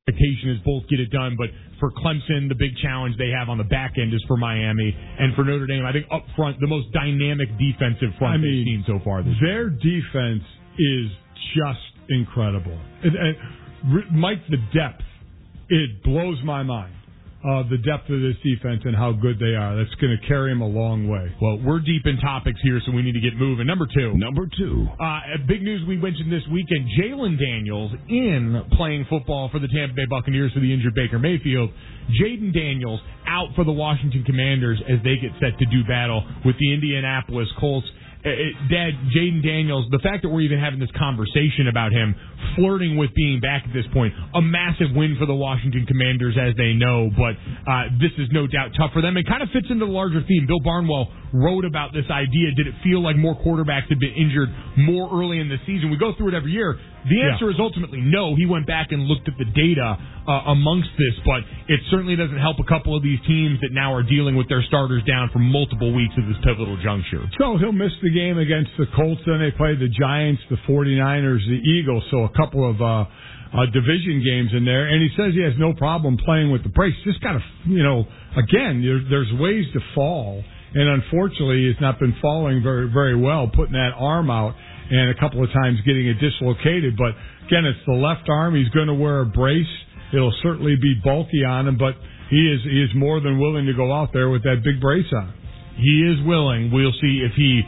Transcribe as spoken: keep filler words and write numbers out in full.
expectation is both get it done, but for Clemson, the big challenge they have on the back end is for Miami, and for Notre Dame, I think up front, the most dynamic defensive front I mean, they've seen so far this their year. Defense is just incredible. And, and Mike, the depth, it blows my mind. Uh, the depth of this defense and how good they are. That's going to carry them a long way. Well, we're deep in topics here, so we need to get moving. Number two. Number two. Uh, big news we mentioned this weekend. Jalen Daniels in playing football for the Tampa Bay Buccaneers for the injured Baker Mayfield. Jaden Daniels out for the Washington Commanders as they get set to do battle with the Indianapolis Colts. It, Dad, Jaden Daniels, the fact that we're even having this conversation about him flirting with being back at this point, a massive win for the Washington Commanders, as they know, but uh, this is no doubt tough for them. It kind of fits into the larger theme. Bill Barnwell wrote about this idea. Did it feel like more quarterbacks had been injured more early in the season? We go through it every year. The answer yeah. is ultimately no. He went back and looked at the data uh, amongst this, but it certainly doesn't help a couple of these teams that now are dealing with their starters down for multiple weeks at this pivotal juncture. So he'll miss the game against the Colts, then they play the Giants, the 49ers, the Eagles, so a couple of uh, uh, division games in there, and he says he has no problem playing with the brace. Just got to, you know, again, there, there's ways to fall, and unfortunately he's not been falling very, very well, putting that arm out, and a couple of times getting it dislocated. But again, it's the left arm. He's going to wear a brace. It'll certainly be bulky on him, but he is he is more than willing to go out there with that big brace on. He is willing. We'll see if he